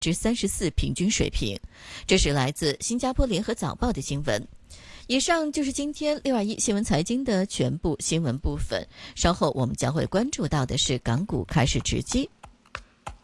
至34平均水平。这是来自新加坡联合早报的新闻。以上就是今天621新闻财经的全部新闻部分。稍后我们将会关注到的是港股开市直击。